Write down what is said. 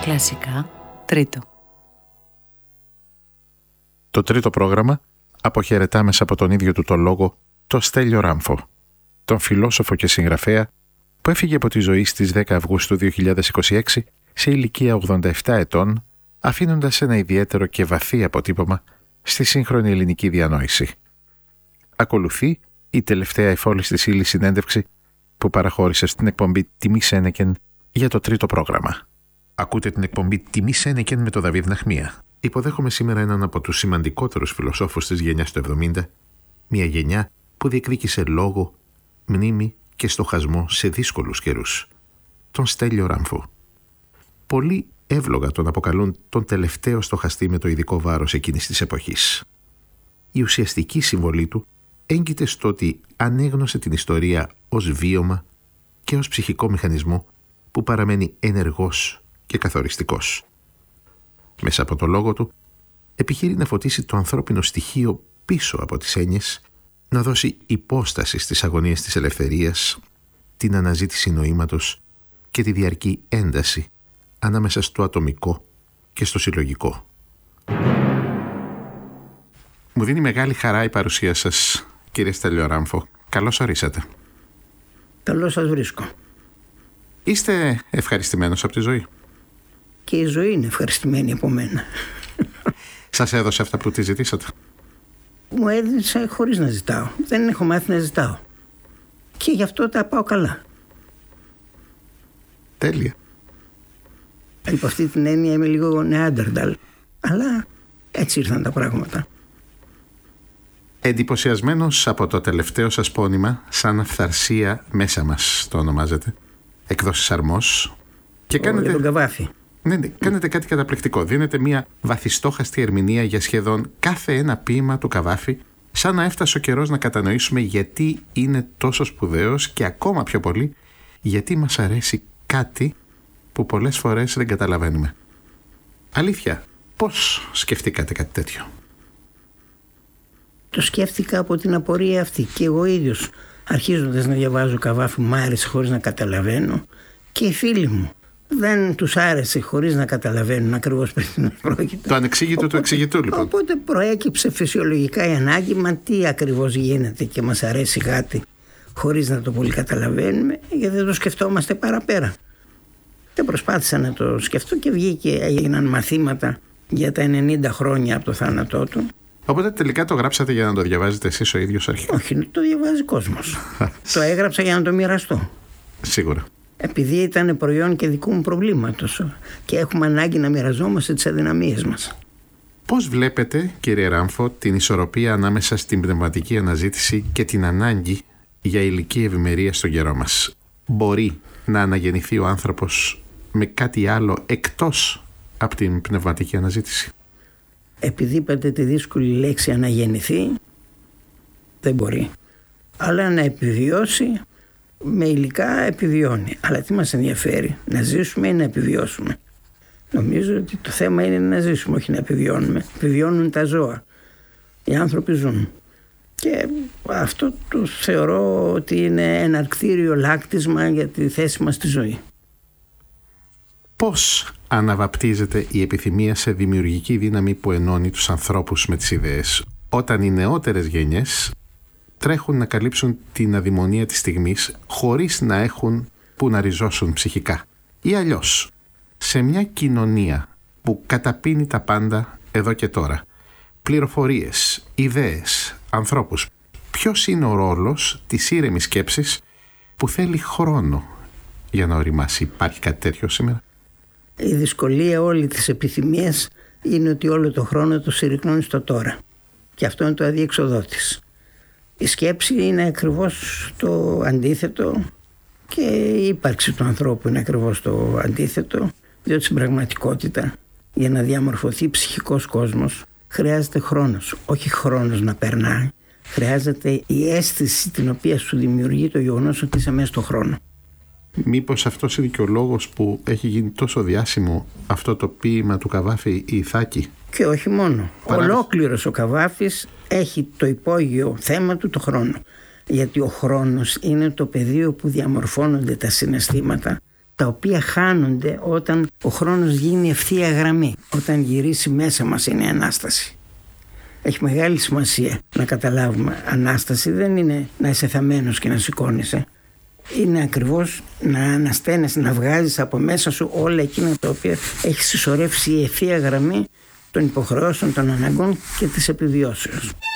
Κλασικά τρίτο. Το τρίτο πρόγραμμα αποχαιρετά μέσα από τον ίδιο του το λόγο το Στέλιο Ράμφο, τον φιλόσοφο και συγγραφέα που έφυγε από τη ζωή στις 10 Αυγούστου 2026 σε ηλικία 87 ετών, αφήνοντας ένα ιδιαίτερο και βαθύ αποτύπωμα στη σύγχρονη ελληνική διανόηση. Ακολουθεί η τελευταία εφόλης της ύλης συνέντευξη που παραχώρησε στην εκπομπή Τιμή Σένεκεν για το τρίτο πρόγραμμα. Ακούτε την εκπομπή Τιμή Σένεκεν με τον Δαβίδ Ναχμία. Υποδέχομαι σήμερα έναν από τους σημαντικότερους φιλοσόφους της γενιάς του 70, μια γενιά που διεκδίκησε λόγο, μνήμη και στοχασμό σε δύσκολους καιρούς, τον Στέλιο Ράμφο. Πολλοί εύλογα τον αποκαλούν τον τελευταίο στοχαστή με το ειδικό βάρος εκείνης της εποχής. Η ουσιαστική συμβολή του έγκυται στο ότι ανέγνωσε την ιστορία ως βίωμα και ως ψυχικό μηχανισμό που παραμένει ενεργός και καθοριστικός. Μέσα από το λόγο του επιχείρει να φωτίσει το ανθρώπινο στοιχείο πίσω από τις έννοιες, να δώσει υπόσταση στις αγωνίες της ελευθερίας, την αναζήτηση νοήματος και τη διαρκή ένταση ανάμεσα στο ατομικό και στο συλλογικό. Μου δίνει μεγάλη χαρά η παρουσία σας, κύριε Στέλιο Ράμφο. Καλώς ορίσατε. Καλώς σας βρίσκω. Είστε ευχαριστημένος από τη ζωή? Και η ζωή είναι ευχαριστημένη από μένα. Σας έδωσε αυτά που τη ζητήσατε? Μου έδωσε χωρίς να ζητάω. Δεν έχω μάθει να ζητάω. Και γι' αυτό τα πάω καλά. Τέλεια. Υπό αυτή την έννοια είμαι λίγο νεάντερνταλ. Αλλά έτσι ήρθαν τα πράγματα. Εντυπωσιασμένος από το τελευταίο σας πόνημα, σαν αυθαρσία μέσα μας το ονομάζετε, εκδόσεις Αρμός, και κάνετε... Για τον Καβάφη. Ναι, κάνετε κάτι καταπληκτικό. Δίνετε μια βαθιστόχαστη ερμηνεία για σχεδόν κάθε ένα ποίημα του Καβάφη, σαν να έφτασε ο καιρός να κατανοήσουμε γιατί είναι τόσο σπουδαίος και ακόμα πιο πολύ γιατί μας αρέσει κάτι που πολλές φορές δεν καταλαβαίνουμε. Αλήθεια, πώς σκεφτήκατε κάτι τέτοιο? Το σκέφτηκα από την απορία αυτή και εγώ ίδιος, αρχίζοντας να διαβάζω Καβάφη, μου άρεσε χωρίς να καταλαβαίνω, και οι φίλοι μου δεν τους άρεσε χωρίς να καταλαβαίνουν ακριβώς περί πρόκειται. Το ανεξήγητο του εξηγητού, λοιπόν. Οπότε προέκυψε φυσιολογικά η ανάγκη, μα τι ακριβώς γίνεται και μας αρέσει κάτι χωρίς να το πολύ καταλαβαίνουμε, γιατί δεν το σκεφτόμαστε παραπέρα. Και προσπάθησα να το σκεφτώ και βγήκε, έγιναν μαθήματα για τα 90 χρόνια από το θάνατό του. Οπότε τελικά το γράψατε για να το διαβάζετε εσείς ο ίδιος αρχικά? Όχι, το διαβάζει κόσμος. Το έγραψα για να το μοιραστώ. Σίγουρα. Επειδή ήταν προϊόν και δικού μου προβλήματος και έχουμε ανάγκη να μοιραζόμαστε τις αδυναμίες μας. Πώς βλέπετε, κύριε Ράμφο, την ισορροπία ανάμεσα στην πνευματική αναζήτηση και την ανάγκη για ηλική ευημερία στον καιρό μας? Μπορεί να αναγεννηθεί ο άνθρωπος με κάτι άλλο εκτός από την πνευματική αναζήτηση? Επειδή είπατε τη δύσκολη λέξη αναγεννηθεί, δεν μπορεί. Αλλά να επιβιώσει, με υλικά επιβιώνει. Αλλά τι μας ενδιαφέρει, να ζήσουμε ή να επιβιώσουμε? Νομίζω ότι το θέμα είναι να ζήσουμε, όχι να επιβιώνουμε. Επιβιώνουν τα ζώα. Οι άνθρωποι ζουν. Και αυτό το θεωρώ ότι είναι ένα αρκτήριο λάκτισμα για τη θέση μας στη ζωή. Πώς αναβαπτίζεται η επιθυμία σε δημιουργική δύναμη που ενώνει τους ανθρώπους με τις ιδέες, όταν οι νεότερες γενιές τρέχουν να καλύψουν την αδημονία της στιγμής χωρίς να έχουν που να ριζώσουν ψυχικά? Ή αλλιώς, σε μια κοινωνία που καταπίνει τα πάντα εδώ και τώρα, πληροφορίες, ιδέες, ανθρώπους, ποιος είναι ο ρόλος της ήρεμης σκέψης που θέλει χρόνο για να οριμάσει? Υπάρχει κάτι τέτοιο σήμερα? Η δυσκολία όλη της επιθυμίας είναι ότι όλο το χρόνο το συρρυκνώνει στο τώρα. Και αυτό είναι το αδιεξοδό της. Η σκέψη είναι ακριβώς το αντίθετο και η ύπαρξη του ανθρώπου είναι ακριβώς το αντίθετο, διότι στην πραγματικότητα για να διαμορφωθεί ψυχικός κόσμος χρειάζεται χρόνος. Όχι χρόνος να περνάει. Χρειάζεται η αίσθηση την οποία σου δημιουργεί το γεγονός ότι είσαι μέσα στον χρόνο. Μήπως αυτός είναι και ο λόγος που έχει γίνει τόσο διάσημο αυτό το ποίημα του Καβάφη, η Ιθάκη? Και όχι μόνο. Ολόκληρος ο Καβάφης έχει το υπόγειο θέμα του το χρόνο. Γιατί ο χρόνος είναι το πεδίο που διαμορφώνονται τα συναισθήματα τα οποία χάνονται όταν ο χρόνος γίνει ευθεία γραμμή. Όταν γυρίσει μέσα μας είναι η Ανάσταση. Έχει μεγάλη σημασία να καταλάβουμε. Ανάσταση δεν είναι να είσαι θαμμένος και να σηκώνεσαι. Είναι ακριβώς να ανασταίνεσαι, να βγάζεις από μέσα σου όλα εκείνα τα οποία έχει συσσωρεύσει η ευθεία γραμμή των υποχρεώσεων, των αναγκών και της επιβιώσεως.